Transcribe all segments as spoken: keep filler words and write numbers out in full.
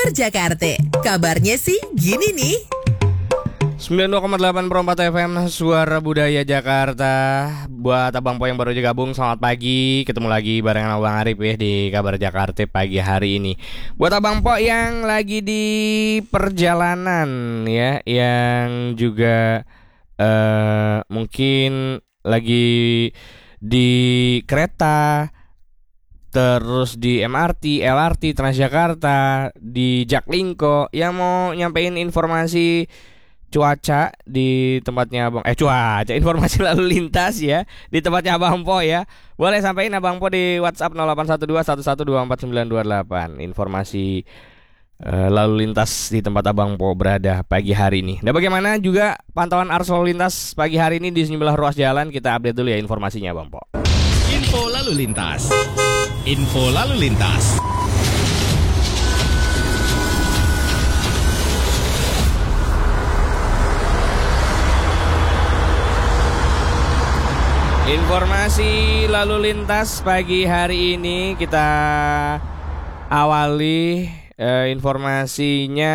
Kabar Jakarta, kabarnya sih gini nih. sembilan puluh dua koma delapan per empat F M Suara Budaya Jakarta. Buat Abang Po yang baru aja gabung, selamat pagi. Ketemu lagi barengan Abang Arif ya di Kabar Jakarta pagi hari ini. Buat Abang Po yang lagi di perjalanan ya, yang juga uh, mungkin lagi di kereta, terus di M R T, L R T, Transjakarta, di Jaklingko, yang mau nyampein informasi cuaca di tempatnya Abang eh cuaca informasi lalu lintas ya di tempatnya Abang Po ya. Boleh sampaikan Abang Po di WhatsApp nol delapan satu dua satu satu dua empat sembilan dua delapan informasi uh, lalu lintas di tempat Abang Po berada pagi hari ini. Dan bagaimana juga pantauan arus lalu lintas pagi hari ini di sejumlah ruas jalan, kita update dulu ya informasinya Abang Po. Info lalu lintas. Info lalu lintas. Informasi lalu lintas pagi hari ini kita awali eh, informasinya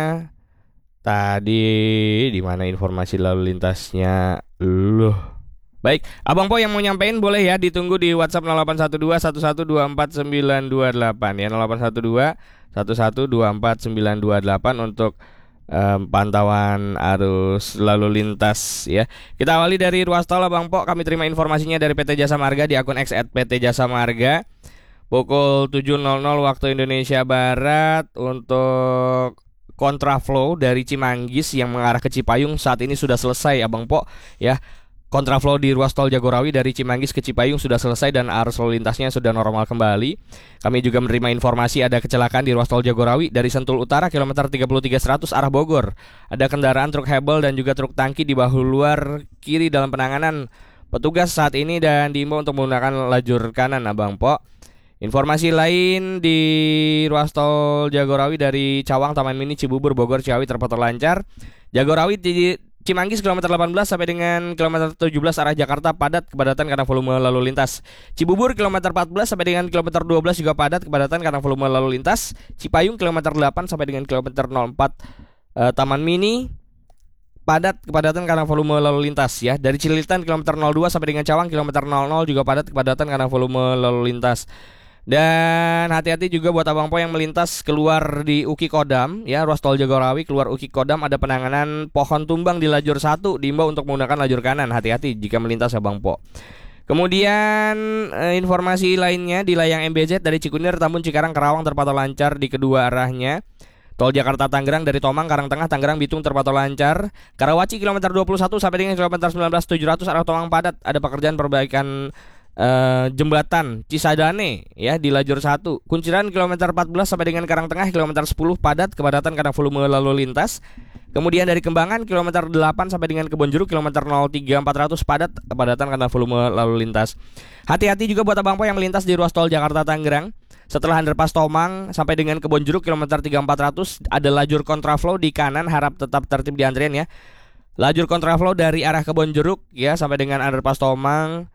tadi di mana informasi lalu lintasnya loh. Baik, Abang Po yang mau nyampein boleh ya ditunggu di WhatsApp nol delapan satu dua satu satu dua empat sembilan dua delapan ya, nol delapan satu dua satu satu dua empat sembilan dua delapan untuk Um, pantauan arus lalu lintas ya. Kita awali dari ruas tol Abang Po. Kami terima informasinya dari P T Jasa Marga di akun X at P T Jasa Marga. Pukul tujuh nol nol waktu Indonesia Barat untuk kontraflow dari Cimanggis yang mengarah ke Cipayung saat ini sudah selesai Abang Po ya. Kontraflow di ruas tol Jagorawi dari Cimanggis ke Cipayung sudah selesai dan arus lalu lintasnya sudah normal kembali. Kami juga menerima informasi ada kecelakaan di ruas tol Jagorawi dari Sentul Utara kilometer tiga puluh tiga seratus arah Bogor. Ada kendaraan truk hebel dan juga truk tangki di bahu luar kiri dalam penanganan petugas saat ini dan diimbau untuk menggunakan lajur kanan Abang Po. Informasi lain di ruas tol Jagorawi dari Cawang, Taman Mini, Cibubur, Bogor, Ciawi terpantau lancar. Jagorawi di Cimanggis kilometer delapan belas sampai dengan kilometer tujuh belas arah Jakarta padat kepadatan karena volume lalu lintas. Cibubur kilometer empat belas sampai dengan kilometer dua belas juga padat kepadatan karena volume lalu lintas. Cipayung kilometer delapan sampai dengan kilometer nol empat eh, Taman Mini padat kepadatan karena volume lalu lintas ya. Dari Cililitan kilometer nol dua sampai dengan Cawang kilometer nol nol juga padat kepadatan karena volume lalu lintas. Dan hati-hati juga buat Abang Po yang melintas keluar di Uki Kodam ya, ruas tol Jagorawi keluar Uki Kodam ada penanganan pohon tumbang di lajur satu, diimbau untuk menggunakan lajur kanan. Hati-hati jika melintas Abang Po. Kemudian eh, informasi lainnya di layang M B Z dari Cikunir, Tambun, Cikarang, Karawang terpantau lancar di kedua arahnya. Tol Jakarta Tangerang dari Tomang, Karangtengah, Tangerang, Bitung terpantau lancar. Karawaci kilometer dua puluh satu sampai dengan kilometer sembilan belas tujuh ratus arah Tomang padat. Ada pekerjaan perbaikan Uh, jembatan Cisadane ya di lajur satu. Kunciran kilometer empat belas sampai dengan Karangtengah kilometer sepuluh padat kepadatan karena volume lalu lintas. Kemudian dari Kembangan kilometer delapan sampai dengan Kebonjeruk kilometer nol tiga empat ratus padat kepadatan karena volume lalu lintas. Hati-hati juga buat Abang Po yang melintas di ruas tol Jakarta Tangerang. Setelah underpass Tomang sampai dengan Kebonjeruk kilometer tiga empat ratus ada lajur kontraflow di kanan, harap tetap tertib di antrian ya. Lajur kontraflow dari arah Kebonjeruk ya sampai dengan underpass Tomang.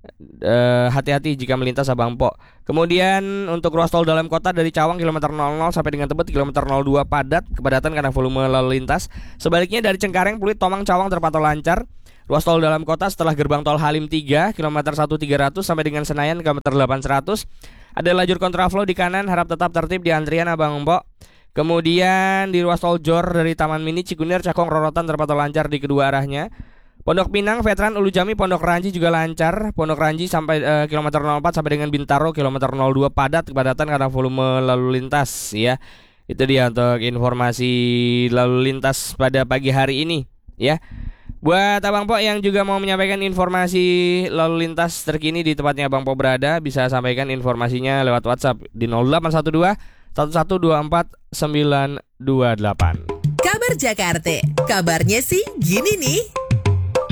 Uh, hati-hati jika melintas Abang Po. Kemudian untuk ruas tol dalam kota dari Cawang kilometer nol nol sampai dengan Tebet kilometer nol dua padat kepadatan karena volume lalu lintas. Sebaliknya dari Cengkareng, Pluit, Tomang, Cawang terpantau lancar. Ruas tol dalam kota setelah gerbang tol Halim tiga kilometer satu tiga ratus sampai dengan Senayan kilometer delapan seratus ada lajur kontraflow di kanan, harap tetap tertib di antrian Abang Po. Kemudian di ruas tol Jor dari Taman Mini, Cikunir, Cakung, Rorotan terpantau lancar di kedua arahnya. Pondok Pinang, Veteran, Ulu Jami, Pondok Ranji juga lancar. Pondok Ranji sampai uh, kilometer nol empat sampai dengan Bintaro kilometer nol dua padat kepadatan karena volume lalu lintas ya. Itu dia untuk informasi lalu lintas pada pagi hari ini ya. Buat Abang Po yang juga mau menyampaikan informasi lalu lintas terkini di tempatnya Abang Po berada, bisa sampaikan informasinya lewat WhatsApp di nol delapan satu dua satu satu dua empat sembilan dua delapan. Kabar Jakarta, kabarnya sih gini nih.